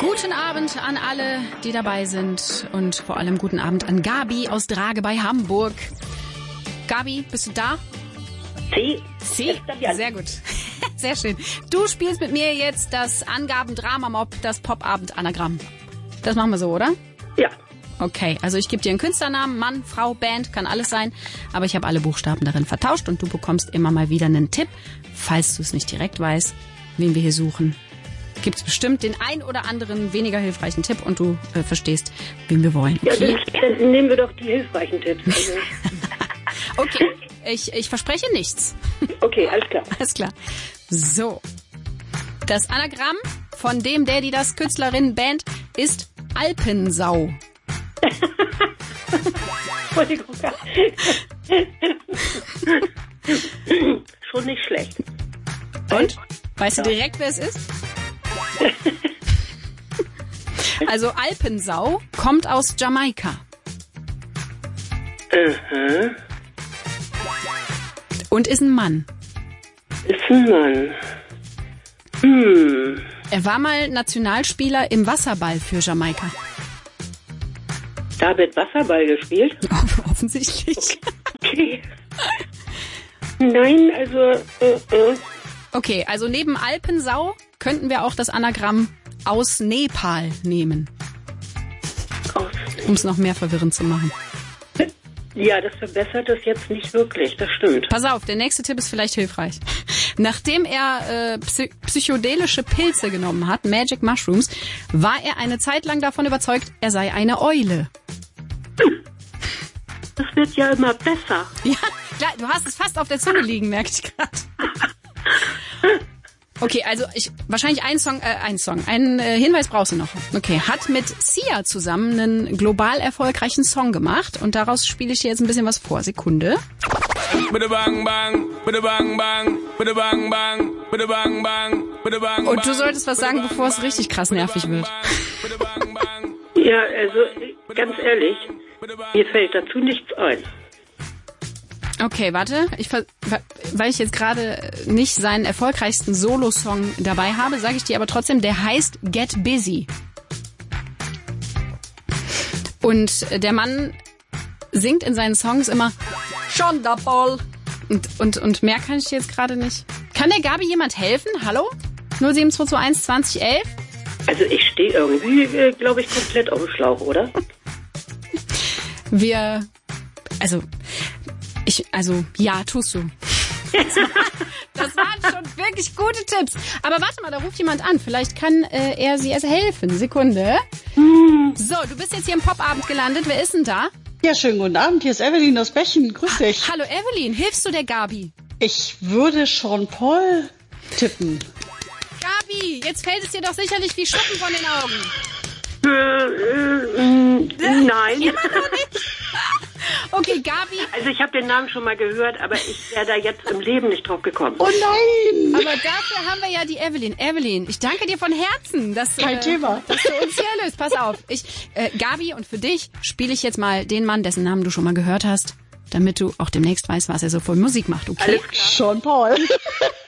Guten Abend an alle, die dabei sind und vor allem guten Abend an Gabi aus Drage bei Hamburg. Gabi, bist du da? Sie. Sehr gut. Sehr schön. Du spielst mit mir jetzt das Angaben-Drama-Mob, das Popabend-Anagramm. Das machen wir so, oder? Ja. Okay, also ich gebe dir einen Künstlernamen, Mann, Frau, Band, kann alles sein. Aber ich habe alle Buchstaben darin vertauscht und du bekommst immer mal wieder einen Tipp, falls du es nicht direkt weißt, wen wir hier suchen. Gibt es bestimmt den ein oder anderen weniger hilfreichen Tipp und du verstehst, wen wir wollen. Okay? Ja, dann nehmen wir doch die hilfreichen Tipps. Also. Okay, ich verspreche nichts. Okay, alles klar. Alles klar. So, das Anagramm von dem, der, die, das, Künstlerin, Band ist Alpensau. Entschuldigung. Schon nicht schlecht. Und? Weißt du direkt, wer es ist? Also Alpensau kommt aus Jamaika. Und ist ein Mann. Ist ein Mann. Er war mal Nationalspieler im Wasserball für Jamaika. Da wird Wasserball gespielt? Offensichtlich. Okay. Nein, also... Okay, also neben Alpensau könnten wir auch das Anagramm aus Nepal nehmen. Um es noch mehr verwirrend zu machen. Ja, das verbessert es jetzt nicht wirklich, das stimmt. Pass auf, der nächste Tipp ist vielleicht hilfreich. Nachdem er psychedelische Pilze genommen hat, Magic Mushrooms, war er eine Zeit lang davon überzeugt, er sei eine Eule. Das wird ja immer besser. Ja, klar, du hast es fast auf der Zunge liegen, merke ich gerade. Okay, also wahrscheinlich einen Hinweis brauchst du noch. Okay, hat mit Sia zusammen einen global erfolgreichen Song gemacht und daraus spiele ich dir jetzt ein bisschen was vor. Sekunde. Und du solltest was sagen, bevor es richtig krass nervig wird. Ja, also ganz ehrlich, mir fällt dazu nichts ein. Okay, warte. Weil ich jetzt gerade nicht seinen erfolgreichsten Solo-Song dabei habe, sage ich dir aber trotzdem, der heißt Get Busy. Und der Mann singt in seinen Songs immer Sonderball. Und mehr kann ich dir jetzt gerade nicht. Kann der Gabi jemand helfen? Hallo? 07221 2011? Also ich stehe irgendwie, glaube ich, komplett auf dem Schlauch, oder? Ja, tust du. Das waren schon wirklich gute Tipps. Aber warte mal, da ruft jemand an. Vielleicht kann er sie erst helfen. Sekunde. So, du bist jetzt hier im Popabend gelandet. Wer ist denn da? Ja, schönen guten Abend. Hier ist Evelyn aus Bechen. Grüß dich. Hallo Evelyn, hilfst du der Gabi? Ich würde Sean Paul tippen. Gabi, jetzt fällt es dir doch sicherlich wie Schuppen von den Augen. Nein. Immer noch nicht. Okay, Gabi. Also ich habe den Namen schon mal gehört, aber ich wäre da jetzt im Leben nicht drauf gekommen. Oh nein! Aber dafür haben wir ja die Evelyn. Evelyn, ich danke dir von Herzen, dass Kein Thema. Dass du uns hier löst. Pass auf. Gabi, und für dich spiele ich jetzt mal den Mann, dessen Namen du schon mal gehört hast, damit du auch demnächst weißt, was er so für Musik macht. Okay? Alles klar. Sean Paul.